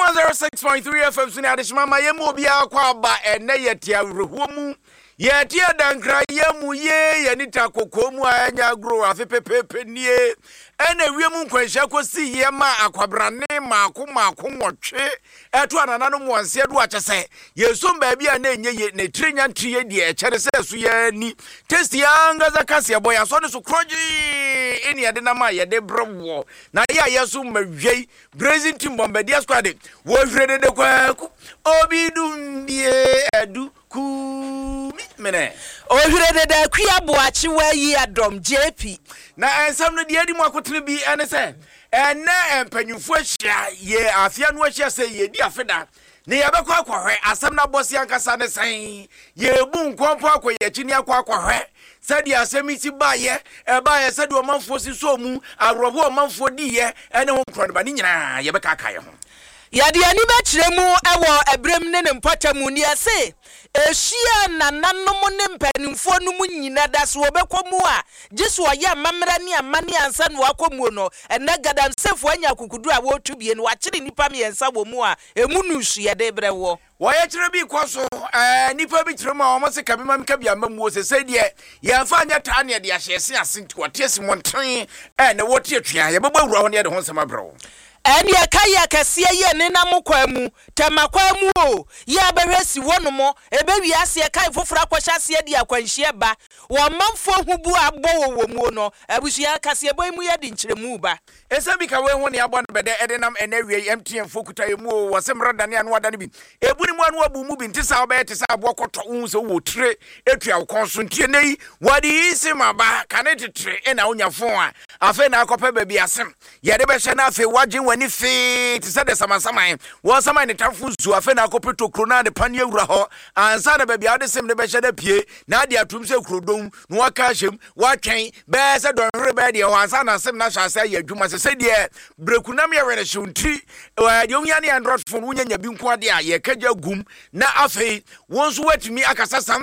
106.3 FM suni adishima ma yemu bia kwa ba ene yetia rehumu yetia dankra yemu ye nita kokomu anya grow afepepepe nie ene wiemu nkwanhya kosi yema akwabrane maako nwotwe eto anana no mwanse do akyese yesum ba bia na enye ye ne trinya ntie de ekere se so ya ni test yanga zakase boy aso ne so kroji eni ade na ma ye de brwo na ya yesu mawei brazil team bombardier squad wo hwere de kwaku obidum bie adu ku mene ohwere de kwia boachi wa yi adom JP na ensam no de adi mu akotene bi ene se ene empanyufo ahia ye afia no ahia se ye di afeda ne yabekwa akwahwe asam na bosi ankasa ne san ye bu nkompo akoye chini akwahwe sadi asemiti baye baye sadi o manfo si so mu arobo o manfo di ye ene ho nkron ba ni nyina yebeka akaye ho yade ani ba kiremu ewo ebrem ne mpatamu ni ase ehia nananom ne mpanimfo no mu nyina da so obekomu a giso ya mamra ne amane ansa no akomu no ene gadansefo anya kukudu a wotu bie no wakire nipa miensa wo mu a emu nusu ye de brewo woye kire bi kwaso nipa bi kire ma o mo se kabima mka bia mamu se se de ye fa anya ta ne de ahyese asenti wotiesi monten ne wotie atwa ye beba wura ho ne de ho nsema brewo eni akaya kase ye ne na mokwamu tamakwamu o ya behwesi wonomo ebewi ase kai fofora kwahya se de akwanhie ba wo manfo hubu abo wo mu no abusia kase boy mu ye de nkyeremu ba esabi ka we ho ne abo no bede edenam enawie MTN fokuta ye mu o wasemra dane anu adane bi ebuni mu anu abu mu bi ntisa oba yete sa abo koto hu se wo tire etua wo konso ntie nei wadi isi maba kanetetre ena onyafo a afa na akopa ba bi asem ye de be hye na afa wagye wani fe ti se de samasama wo sama ne tamfu zu afa na akopeto krona de pane awura ho ansa na ba bi ade sem de be hye da pie na ade atum se krodom no waka hyem watwen be se donre be de ho ansa na sem na hyase ya adwuma se de brekunam ye were hyunti de onya ne android phone wonya nya bi nko ade a ye kagya gum na afa wonso watumi akasasam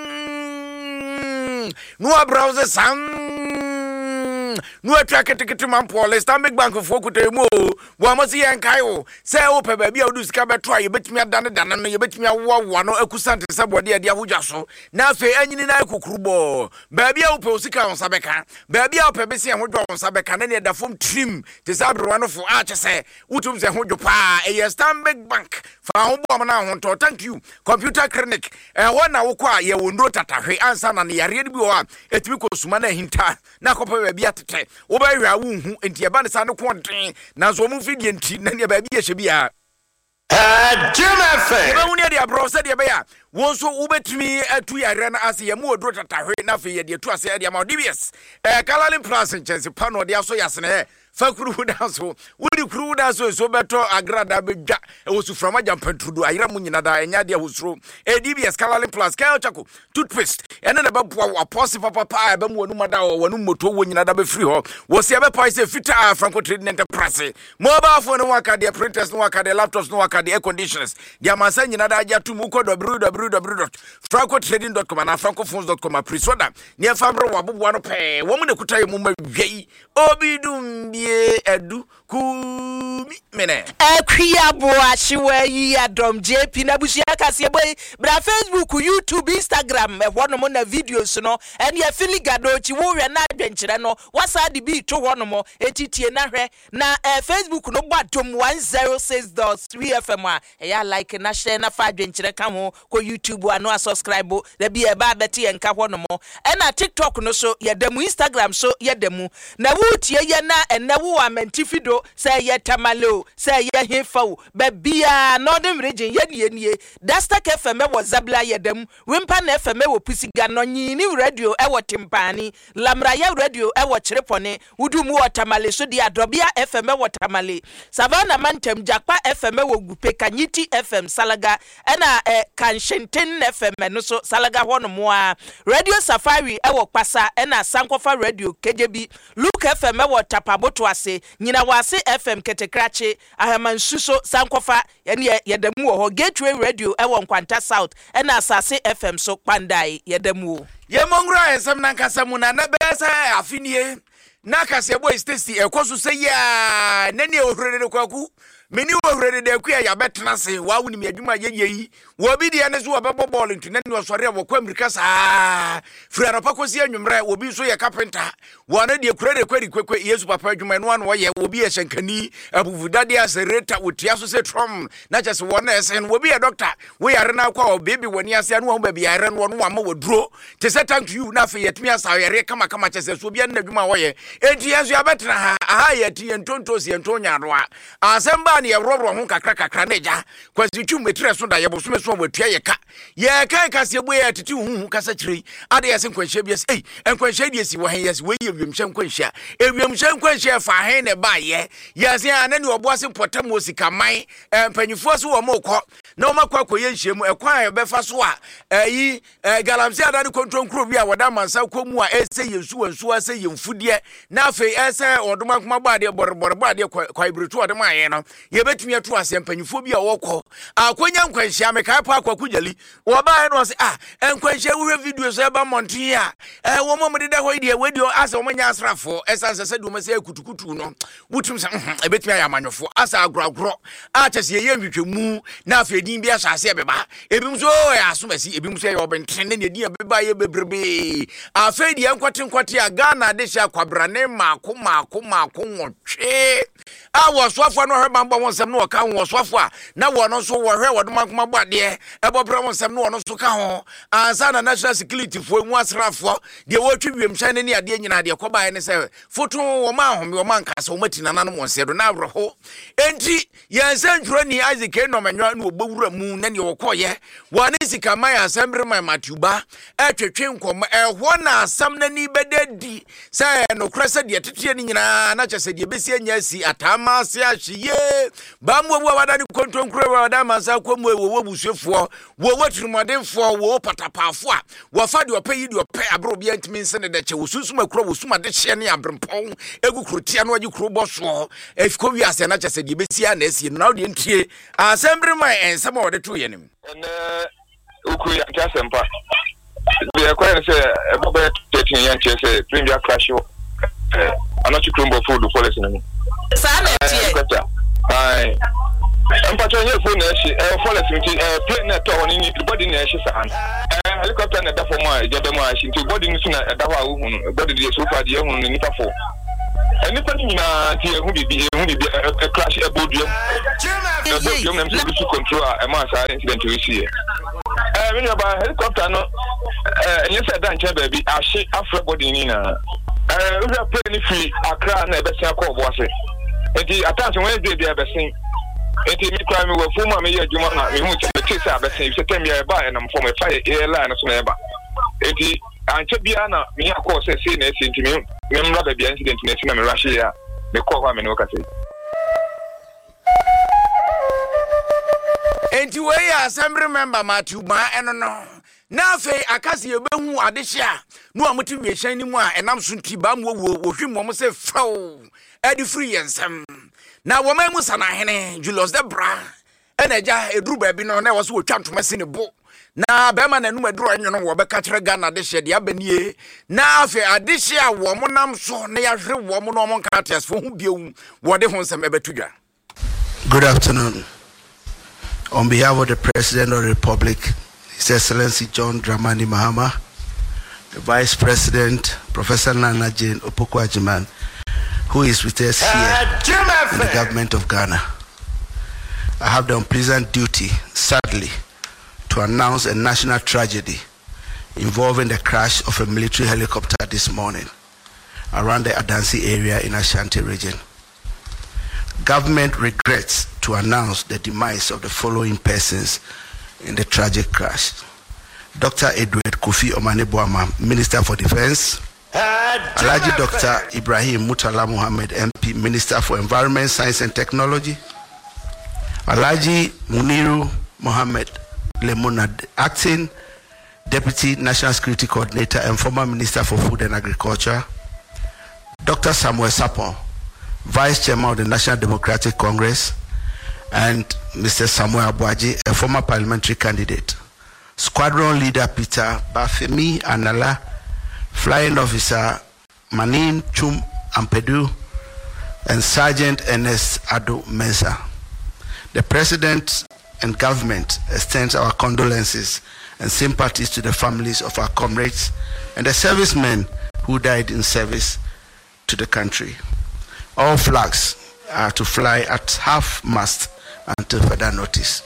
no browser sam no atrakete mampo le Stanbic Bank fo kutemu wo amasi yankai wo se wo pe ba bia odu sika beto a ye betimi adane no ye betimi awo no akusante se bode de ahogya so na afi anyini na akukurubo ba bia wo pe osika on sabeka ba bia wo pe bese hodwo on sabeka na ne da fom trim te sabro no fo a chese utum se hodwo pa e Stanbic Bank fa ho bo na ho to thank you computer clinic wo na wo kwa ye wo ndro tatahwe ansa na ne yare bi wo a etimi ko suma na hinta na kopa ba bia tete wo ba hwa wo hu enti eba ne sa ne konten na so mu fidie enti na ne ba bia hye bia Jimmy ba woni de abro se de be ya won so wo betumi atu yare na ase ye mu odro tatahwe na fe ye de tu ase de ma DBS Kalalin Plus nchese pa no de aso yasene fakuru hudaso wudi kuru hudaso so beto agrada bedwa ewosu frama jampantrudu ayira mu nyina da enya de ahosro DBS Kalalin Plus kayo chako toothpaste ene na beboa aposi papa eba mu wonu mada wonu moto wo nyina da be free ho wo se be price fita Franco Trading Enterprise mobile phone no waka de printers no waka de laptops no waka de air conditioners de amasa nyina da aja tumu ko www.francotrading.com na francophones.com aprisoda ne famro waboboa no pe wo mu ne kuta mu mawei obidum edu kumi mene akwia boachi wa yi adom JP na busia kase boy bra Facebook YouTube Instagram wonom na videos no ene ya filigado chi wo hwe na adwenkyere no wasa de bi to wonom etitie na hwe na Facebook no gbadom 106.3 FM a ya like na share na fa adwenkyere ka ho ko YouTube ano subscribe da bi e ba beti enka wonom ena TikTok no so yedemu Instagram so yedemu na wutie ye na enewo amentifido say ye tamalo say ye hefo babia northern region ye nie Dastak FM wo Zabla yedem Wimpa na FM wo Pusiga no nyini radio e wo Timpani Lamra ya radio e wo Chirepone wudumu wo Tamale so dia Dobia FM wo Tamale Savannah Mantem Jakpa FM wo Gupe Kanyiti FM Salaga ena Kanshenten FM no so Salaga hono mo Radio Safari e wo Pasa ena Sankofa radio KJB Luke FM wo Tapaboto ase nyina wase FM ketekrache ahamansuso Sankofa ene yedemu ho Gateway radio e wo Nkwanta South ena Asase FM so Pandai yedemu ye mongra esem na nkasa mu na besa afinie na kase boy Stacy ekoso say ya nani ohurere kwaku meni ohurere de ku ya betena se wa wuni me adwuma yeyi wo bi de ne so obebo ball ntu nani osore wo kwa America sa fira no pakosi anwumre wo bi so ye carpenter wo na de kurere kwari kwekwe Yesu papa adwuma no wo ye wo bi ye shankani abuvudade asereta wotia so se trom na chese wo na ese wo bi ye doctor wo yare na kwa o baby woni ase no wo ba bi yare no wo ama wo duro te say thank you na fe yetimi asa yare kama chese so bi na adwuma wo ye enti Yesu ya betena ha aha yeti entontos yentonya roa asemba na ye robro ho kakra neja kwasi twumetre so da ye boso so watua ye ka ye kan kase boye atiti hu kasa kire ade ye se nkwanhia bi se nkwanhia bi si wo hen yes we ye wiemhia nkwanhia ewiemhia nkwanhia fa hen ne ba ye se anani obo ase potam osikaman mpanyifo so wo mokọ na o makwa ye nhiem ekwan ye befa so a galamsi adani kontronkro bi a wada mansa komu a ese yesu ase ye mfudie na afi ese odoma kuma ba de borbor de kwa ibretu odoma ye no ye betumi ato ase mpanyifo bi a wokọ akonya nkwanhia me kai pa akwakugyali wo ba no se nkwanhia wo video so e ba montin a wo mo de da ho de wedio ase wo nya asrafo esanse se du mase akutukutu no wutum se e betumi ayamanyofo asa agragro a chese ye nhwehwemu na afi din bi asase beba ebim so ya asomasi ebim so ya obenten ne din beba ye bebrebe afi di enkwate a Ghana de sha kwabrane mako nwotwe a wo soafo no hwe bambo wonsem no ka wo soafo a na wo no so wo hwe wodoma kuma bade ebobra wonsem no no so ka ho ansa na national security fo enwu asrafo de wo twiem hye ne ade nyina de kobae ne se foto wo ma ahome wo man kasa wo matina nanom wonsedo na awreho enti yense ntro ni Isaac enomenwa no ogbowura mu na ne wo koye wo ne sikaman assembly man matuba etwetwe nkom ehwo na asam na ni bededi se no krese de tetie ni nyina na chese de besi anya si atama se ahye bamwo wo wadani kontronkro wada mansa komu wo busuefo wo wotirimodenfo wo patapafo a wo fa de opa de opa abro bia ntimi nsene de che wo susuma kro wo suma de hye ne abrempon egu krotia no agi kro boso efiko wi ase na chese de besi a na esi na de ntie assembly man ensema wo de to ye nim uku ya ntasempa be akwa se ebobe tetin yan chese premier crash anachi krumbo food policy na ni sana tie ai empacho nye phone na shi policy nti plane na to woni ni body na shi san helicopter na da fo mo ejebe mo shi nti body ni na da wa hu no body dey so far dey hu ni nipa fo nipa ni na ti hu bibi crash ebodu ebodu na mse bi control e ma sa incident we see when you ba helicopter no you said that nche baby ashi afro body ni na we are plane free Accra na be sen ko bo ase enti attention when dey be sin enti mi kwa mi wo fu ma me ye adwuma na me hu che be say abesen se tem ye ba na mfo me fa airline so na e ba enti anche bia na me akọ se na esi enti me mra ba bia incident na esi na me rush ya me call kwa me no ka say enti we assembly member matuba eno no na afei akase yebehu adehia no amuti wiehyan ni mu a enam so nti ba mu wo hwimmo se faw edi free yensem na wo man mu sana hene Julius Debra enaja eduru ba bi no na wo so wotwa ntoma sine bo na be ma nanu maduru enwono wo be ka kire Ghana adehia de abanie na afei adehia wo mo nam so na ya hwe wo mo no mo nka tes fo hu biewu wo de ho nsem ebetudwa. Good afternoon. On behalf of the President of the Republic, His Excellency John Dramani Mahama, the Vice President, Professor Nana Jane Opoku-Agyeman, who is with us here in the government of Ghana. I have the unpleasant duty, sadly, to announce a national tragedy involving the crash of a military helicopter this morning around the Adansi area in Ashanti region. Government regrets to announce the demise of the following persons in the tragic crash: Dr. Edward Kofi Omane-Boamah, Minister for Defense; Alhaji Dr. Ibrahim Murtala Mohammed, MP, Minister for Environment, Science and Technology; Alhaji Muniru Mohammed Lemuna, Acting Deputy National Security Coordinator and former Minister for Food and Agriculture; Dr. Samuel Sapon, Vice Chairman of the National Democratic Congress; and Mr. Samuel Abuaji, a former parliamentary candidate; Squadron Leader Peter Bafemi Anala, Flying Officer Manin Chum Ampedu, and Sergeant Ernest Ado Mensah. The President and government extends our condolences and sympathies to the families of our comrades and the servicemen who died in service to the country. All flags are to fly at half-mast until further notice.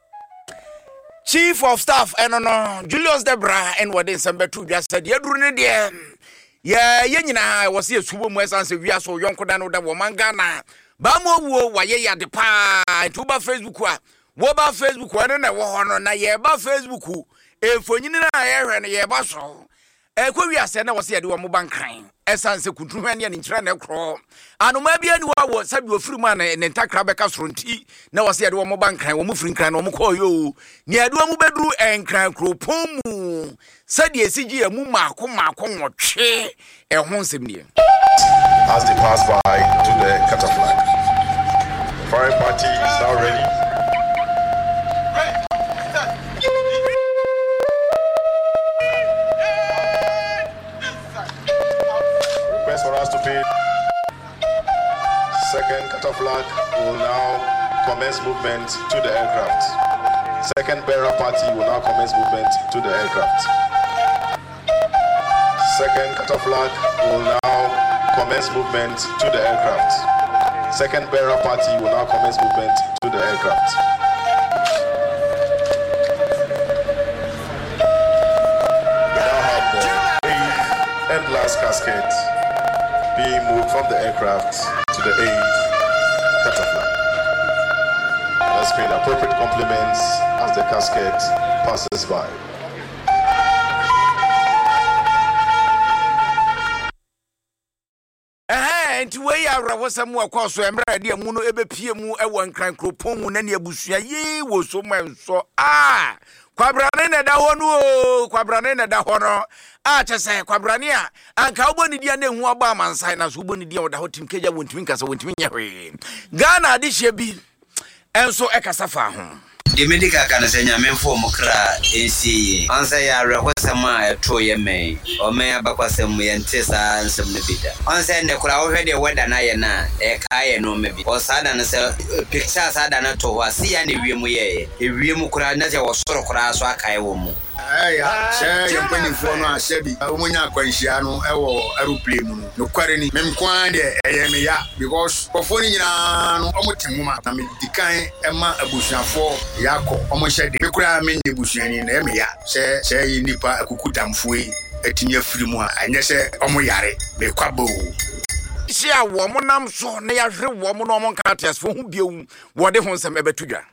Chief of Staff, Julius Debra, and what is Sambetu just said, Yadrunidia. Yeah, Yenina was here, Subumas and we are so young Kodano da Womangana. Bamo, Waya de Pa, Tuba Facebook, Woba Facebook, one and one, Nayaba Facebook, if for Nina air and Yabaso. Equia Sena was here to a Moban crime. Essence could remain in China crawl. And maybe anyone was a free man and enter Crabacas from tea. Now was here to a Moban crime, or moving crime, or Mokoyo. Near Duamu bedroom and crime crow pomu. Said the CG a Muma, Kuma, Che, and Honsim. As they pass by to the cutter flag, the foreign party is now ready. For us to pay. Second cutter flag will now commence movement to the aircraft. Second bearer party will now commence movement to the aircraft. Second cutter flag will now commence movement to the aircraft. Second bearer party will now commence movement to the aircraft. We now have the 8th and last casket being moved from the aircraft to the 8th cutter flag. Let's pay the appropriate compliments as the casket passes by. And to way out was some more course, so I'm ready. Muno ebe PMU, a one crank cropon, and your bushia, ye was so much so. Quabranena da honu, Quabranena da hono. Just say Quabrania, and Cowbony Diane who Obama sign as Uboni Dia or the Hotim Kaja won't wink as a won't win. Ghana, this year be, and so Ekasafa. The medical can say Yamen for Mokra, AC. Answer ya Rahosama, Troy May, or May Abacasam and Tessa and some Nebita. Answer the crowd already went an ayana, a kaya no maybe, or Sadan picture Sadana to was see any Rimuye, a Rimukra Naja was so crass or Kaiwomo. Say, you're putting for no Sebi, a woman, Quenchiano, aeroplane, no quarry, Memquande, Ayamia, because for Fonia, Omotimuma, I mean, the kind Emma Abusha for Yako, almost said the Kura mean the Bushian in Emia, say, Nipa, a Kukutam Fui, a Tinia Frimoa, and yes, Omoyare, the Quabo. See a woman, I'm so near a woman among carters for whom you what they want some ever trigger.